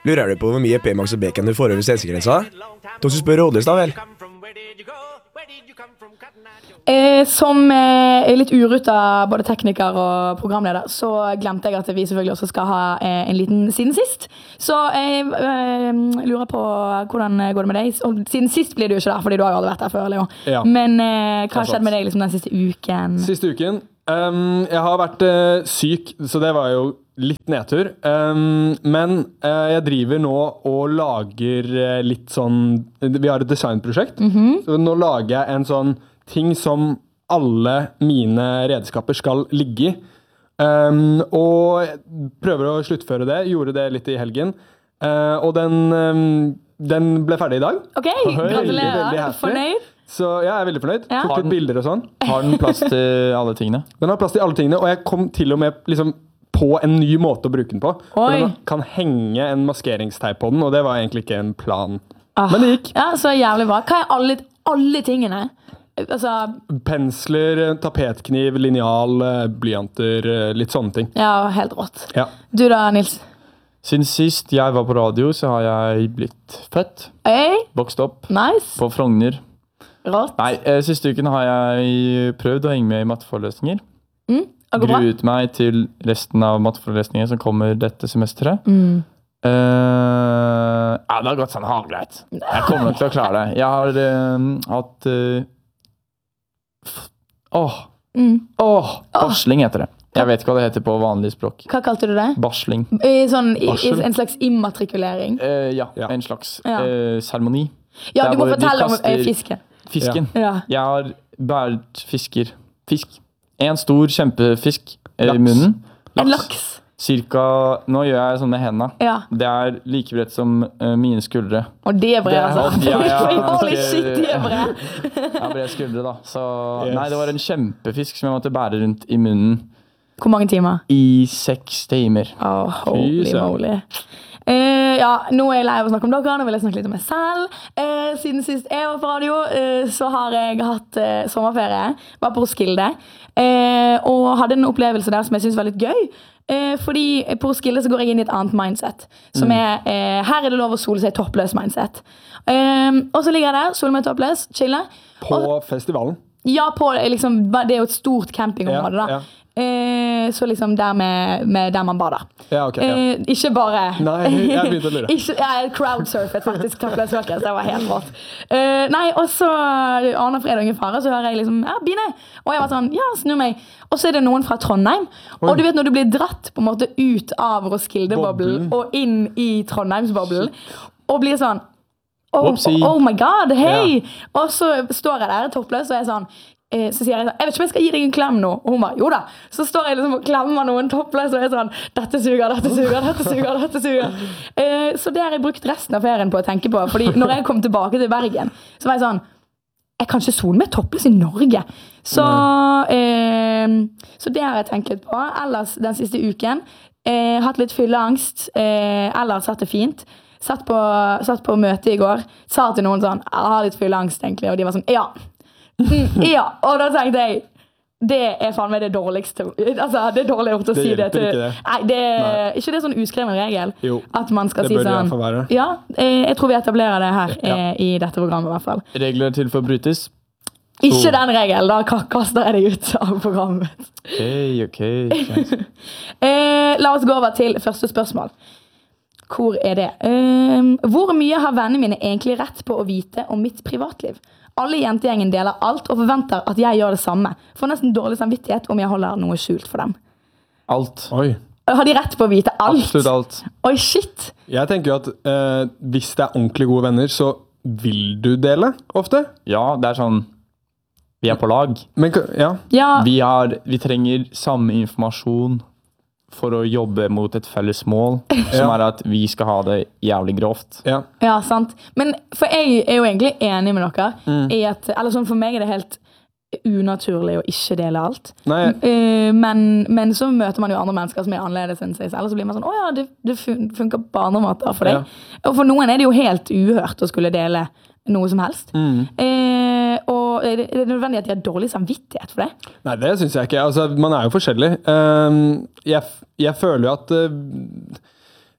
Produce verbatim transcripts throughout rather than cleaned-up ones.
Lurer du på hvor mye P-Max og Bacon du får over svenskegrensa? Du som spør rådløst da vel? Eh, som eh, er litt uruta både tekniker og programleder, så glemte jeg at vi selvfølgelig også skal ha eh, en liten siden sist. Så jeg eh, lurer på hvordan går det med deg. Og siden sist blir du ikke der, fordi du har jo aldri vært der før, Leo. Ja. Men eh, hva har skjedd med deg liksom, den siste uken? Siste uken? Um, jeg har vært uh, syk, så det var jo litt nedtur. Um, men uh, jeg driver nå og lager uh, litt sånn... Vi har et designprosjekt, Mm-hmm. så nå lager jeg en sånn ting som alle mine redskaper skal ligge i. Um, og jeg prøver å sluttføre det. Gjorde det litt i helgen. Uh, og den, um, den ble ferdig i dag. Ok, Veldig, gratulerer. veldig happy. Fornøyd? Så jeg er veldig fornøyd. Ja. Tok litt bilder og sånn. Har den plass til alle tingene? Den har plass til alle tingene, og jeg kom til og med liksom på en ny måte å bruke den på. For Oi. den kan henge en maskeringsteip på den, og det var egentlig ikke en plan. Ah. Men det gikk. Ja, så jævlig bra. Hva er alle, alle tingene? Altså, Pensler, tapetkniv, lineal, blyanter, litt sånne ting. ja, helt rått. Ja. Du da, Nils? Siden sist jeg var på radio, så har jeg blitt født. Hey, Vokst opp nice. på Frogner. Rått. Nei, eh, siste uken har jeg prøvd å henge med i matteforelesninger. Mm, det går bra. Gruet meg til resten av matteforelesninger som kommer dette semesteret. Mm. Eh, ja, det har gått sånn halvgreit. Jeg kommer nok til å klare det. Jeg har eh, hatt eh, f- Åh, Mm. åh, barsling heter det. Jeg vet ikke hva det heter på vanlig språk. Hva kalte du det? Barsling. I, sånn, i, i Barsel. en slags immatrikulering. Eh, ja, Ja. en slags Ja. eh, seremoni. Ja, Der du må hvor de fortelle om kaster eh, fisken. Fisken. Ja. Jeg har båret fisker. Fisk. En stor kjempefisk eh, i Laks. munnen. En laks. Cirka, nå gjør jeg sånn med hendene. Ja. Det er like bredt som eh, mine skuldre. Og det er bred, Det er- altså. ja, ja, Holy ganske- shit, det er bred. Jeg har brede skuldre, da. Så Yes. nei, det var en kjempefisk som jeg måtte bære rundt i munnen Hvor mange timer? i seks timer. Oh, holy Fy søren. moly. Eh, ja, nå er jeg lei av å snakke om dere. Nå vil jeg snakke litt om meg selv. Eh, siden sist jeg var på radio, eh, så har jeg hatt eh, sommerferie. Var på Roskilde. Eh, og hadde en opplevelse der som jeg synes var litt gøy. Eh, fordi på Roskilde så går jeg inn i et annet mindset. Som er, eh, her er det lov å sole seg toppløs mindset. Eh, og så ligger jeg der, soler meg toppløs, chiller. På festivalen. Ja, på, liksom, det er jo et stort campingområde da. Ja, ja. Eh, så liksom der, med, med der man bader. Ja, ok. Ja. Eh, ikke bare Nei, jeg begynte å lure. ikke, Jeg crowdsurfet faktisk toppløs walker, så det var helt rått. Eh, nei, og så aner fredag fare, så hører jeg liksom ja, Bine. Og jeg var sånn, ja, snu meg. Og så er det noen fra Trondheim. Oi. Og du vet når du blir dratt på en måte ut av Roskilde-boblen Boblen. og inn i Trondheimsboblen, og blir sånn oh, Whoopsie. oh my god, hei! Og så står jeg der toppløs og er sånn eh, så sier jeg sånn, jeg vet ikke om jeg skal gi deg en klem nå. Og hun bare, jo da. Så står jeg liksom og klemmer noen toppløs og er sånn, dette suger, dette suger, dette suger, dette suger. Eh, så det har jeg brukt resten av ferien på å tenke på. Fordi når jeg kom tilbake til Bergen, så var jeg sånn, jeg kan ikke sole meg toppløs i Norge. Så, eh, så det har jeg tenkt litt på. Ellers den siste uken, eh, hatt litt fylleangst. Eh, ellers hatt det fint. Satt på, satt på møte i går, sa til noen sånn, jeg har litt fylleangst egentlig, og de var sånn, ja. Mm, ja, og da tenkte jeg, det er faen meg det dårligste. Altså, det er dårlig gjort å Det si det hjelper til. ikke det. Nei, det er Nei. ikke det sånn uskreven regel. Jo, at man skal det si bør det i sånn. hvert fall være. Ja, eh, jeg tror vi etablerer det her Ja. eh, i dette programmet i hvert fall. Regler til for å brytes. Ikke Oh. den regelen, da ka- kaster jeg deg ut av programmet. Ok, ok. Eh, la oss gå over til første spørsmål. Hvor er det? Eh, hvor mye har vennene mine egentlig rett på å vite om mitt privatliv? Alle i jentegjengen deler alt og forventer at jeg gjør det samme. Får nesten dårlig samvittighet om jeg holder noe skjult for dem. Alt. Oi. Har de rett på å vite alt? Absolutt alt. Oi, shit. Jeg tenker jo at eh, hvis det er ordentlig gode venner, så vil du dele ofte. Ja, det er sånn, vi er på lag. Men ka- ja, Ja, Vi, har, vi trenger samme informasjon for å jobbe mot et felles mål, som Ja. er at vi skal ha det jævlig grovt. ja. ja, sant. Men for jeg er jo egentlig enig med dere Mm. i at, eller sånn for meg er det helt unaturlig å ikke dele alt. Nei, Eh, men, men så møter man jo andre mennesker som er annerledes enn seg selv, og så blir man sånn, åja, det, det fun- funker på andre måter for deg. Ja. Og for noen er det jo helt uhørt å skulle dele noe som helst. Mm. Eh, og er det, er det nødvendig at de har dårlig samvittighet for det? Nei, det synes jeg ikke. Altså, man er jo forskjellig. Um, jeg, f- jeg føler jo at uh,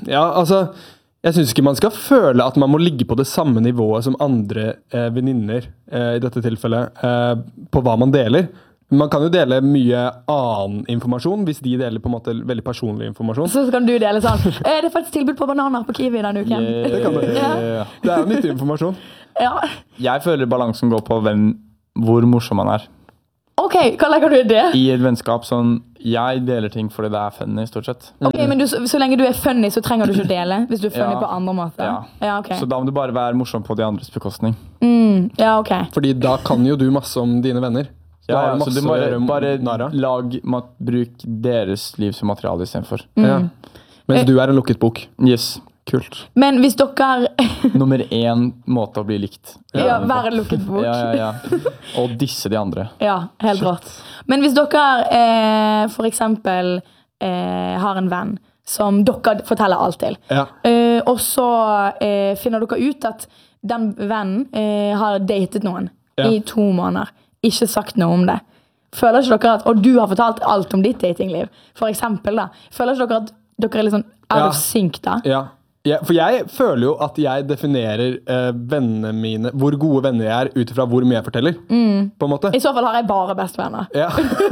Ja, altså jeg synes ikke man skal føle at man må ligge på det samme nivået som andre eh, venninner, eh, i dette tilfellet, eh, på hva man deler. Man kan jo dele mye annen informasjon, hvis de deler på en måte veldig personlig informasjon. Så kan du dele sånn, eh, det er faktisk tilbud på bananer på Kiwi denne uken. Yeah. Det kan man Ja. Ja. Det er jo nyttig informasjon. Ja. Jeg føler balansen går på hvem, hvor morsom man er. Ok, hva legger du i det? I et vennskap sånn, jeg deler ting fordi det er funny, stort sett. Ok, men du, så lenge du er funny, så trenger du ikke å dele, hvis du er funny Ja. på andre måter. Ja. Ja, ok. Så da må du bare være morsom på de andres bekostning. Mm, ja, ok. Fordi da kan jo du masse om dine venner. Så da Ja, har ja, du så masse du å bare, gjøre om bare Nara. lag, mat, bruk deres liv som materiale i stedet for. Ja. Mens du er en lukket bok. Yes. Kult. Men hvis dere Nummer én måte å bli likt. Ja, være en lukket bok. Ja, ja, ja. Og disse de andre. Ja, helt rått. Men hvis dere eh, for eksempel eh, har en venn som dere forteller alt til, Ja. eh, og så eh, finner dere ut at den vennen eh, har datet noen Ja. i to måneder, ikke sagt noe om det. Føler ikke dere at, og du har fortalt alt om ditt datingliv, for eksempel da, føler ikke dere at dere er litt sånn out Ja. of sync da? Ja. Ja, for jeg føler jo at jeg definerer eh, vennene mine, hvor gode venner jeg er, ut ifra hvor mye jeg forteller. På en måte. I så fall har jeg bare bestevenner. Ja.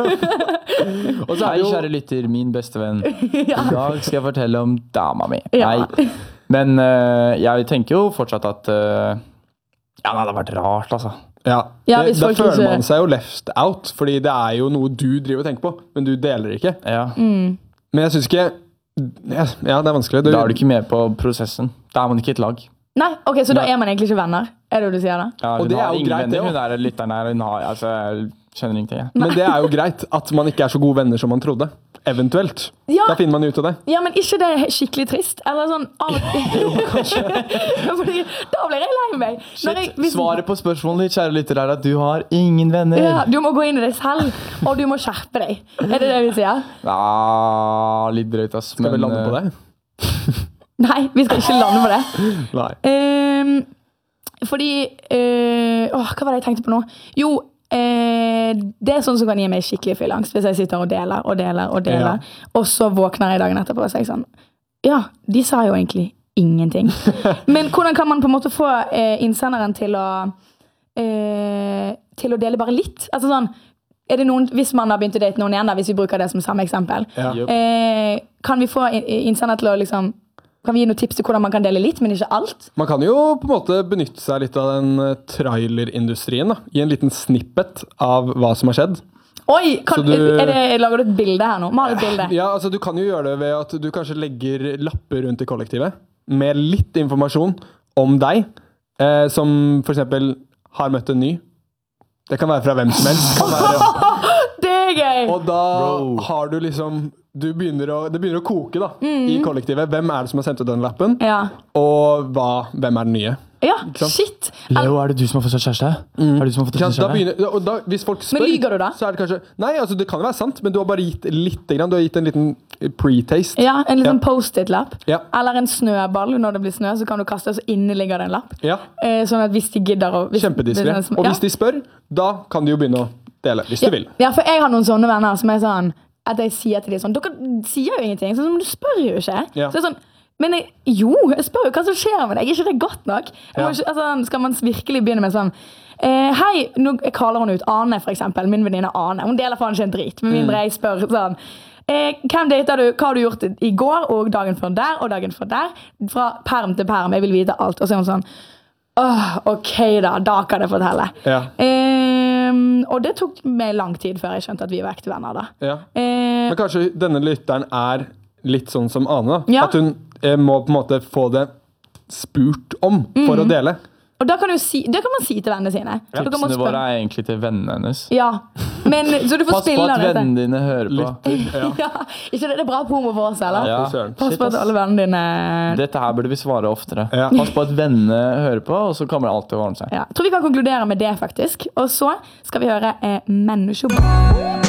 Og så er Hei, det jo kjære lytter, min beste venn. I dag skal jeg fortelle om dama mi. Ja. Nei. Men eh, jeg tenker jo fortsatt at eh, ja, det hadde vært rart, altså. Ja, Ja, det, hvis Da folk føler ikke- man seg jo left out, fordi det er jo noe du driver og tenker på, men du deler ikke. Ja. Men jeg synes ikke Ja, ja, det er vanskelig. Du, Da er du ikke med på prosessen. Da er man ikke et lag. Nei, ok, så da Nei. er man egentlig ikke venner? Er det det du sier da? Ja, Og hun det er har jo ingen greit, det venner. også. Hun er lytteren her. Hun har, altså, jeg skjønner ingenting. Jeg. Men det er jo greit at man ikke er så gode venner som man trodde. Eventuelt. Ja. Da finner man ut av det. Ja, men ikke det er skikkelig trist? Eller sånn av og til. Fordi da blir jeg lei meg. Når jeg, hvis- Svaret på spørsmålet ditt, kjære lytter, er at du har ingen venner. Ja, du må gå inn i deg selv, og du må skjerpe deg. Er det det vi sier? Ja, litt drøyt, ass. Skal vi men, lande på eh, det? Nei, vi skal ikke lande på det. Nei. Ehm, fordi eh, Åh, hva var det jeg tenkte på nå? Jo, eh, det er sånn som kan gi meg skikkelig fyllangst hvis jeg sitter og deler og deler og deler, og så våkner jeg dagen etterpå og sier sånn ja, de sa jo egentlig ingenting. Men hvordan kan man på en måte få eh, innsenderen til å eh, til å dele bare litt? Altså sånn, er det noen, hvis man har begynt å date noen igjen da, hvis vi bruker det som samme eksempel, Ja. Jupp. eh, kan vi få in- innsender til å liksom kan vi gi noen tips til hvordan man kan dele litt, men ikke alt? Man kan jo på en måte benytte seg litt av den eh, trailerindustrien, da. Gi en liten snippet av hva som har skjedd. Oi, kan, Så du- er det, lager du et bilde her nå? Mal et bilde. Ja, altså Du kan jo gjøre det ved at du kanskje legger lapper rundt i kollektivet med litt informasjon om deg, eh, som for eksempel har møtt en ny. Det kan være fra hvem som helst. Kan være, Det er gøy! og da Bro. har du liksom du begynner å, Det begynner å koke da i kollektivet. Hvem er det som har sendt ut den lappen? Ja, Og hva, hvem er den nye? ja sant? shit. Leo, er det du som har fått seg kjæreste? Er det du som har fått Ikke deg sant? Da kjæreste? begynner, og da, hvis folk spør, Men lyger du da? så er det kanskje Nei, altså det kan jo være sant, men du har bare gitt litt grann, Du har gitt en liten pre-taste. Ja, en liten Ja. post-it-lapp. Ja. Eller en snøball. Når det blir snø, så kan du kaste, og så inni ligger det en lapp. Ja, Eh, sånn at hvis de gidder å... hvis- Kjempediskré. det er sånn som- Og ja. hvis de spør, da kan de jo begynne å dele. Hvis de vil. Ja, for jeg har noen sånne venner som er sånn at jeg sier til dem sånn dere sier jo ingenting, sånn, men du spør jo ikke. Ja. Så det er sånn, men jeg, jo, jeg spør jo hva som skjer med deg. Er ikke det godt nok? Jeg må Ja. ikke, altså, skal man virkelig begynne med sånn eh, hei, nå kaller hun ut Ane for eksempel, min venninne Ane. Hun deler faen ikke en drit, med mindre jeg spør sånn eh, hvem dater du, hva har du gjort i går, og dagen før der, og dagen før der, fra perm til perm, jeg vil vite alt. Og så er hun sånn, åh, ok da, da kan jeg fortelle. Ja. Ehm, og det tok meg lang tid før jeg skjønte at vi var ekte venner da. Ja. Eh, Men kanskje denne lytteren er litt sånn som Ane. Da. Ja. At hun eh, må på en måte få det spurt om for Mm. å dele. og da kan, du si, det kan man si til vennene sine. Dere må Tipsene spørre- våre er egentlig til vennene hennes. Ja, men så du får Pass på spille at dette. vennene dine hører på. Ja. Ja, ikke det, det er bra promo for oss, eller? Ja. Fy søren. Pass Shit, på at ass. alle vennene dine... Dette her burde vi svare oftere. Ja. Pass på at vennene hører på, og så kommer alt til å ordne seg. Ja, jeg tror vi kan konkludere med det faktisk. Og så skal vi høre eh, Menneskjobber.